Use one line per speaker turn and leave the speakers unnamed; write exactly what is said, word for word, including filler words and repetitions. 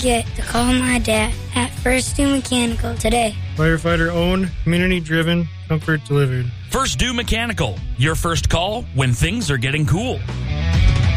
forget to call my dad at First Do Mechanical today.
Firefighter owned, community driven, comfort delivered.
First Do Mechanical, your first call when things are getting cool.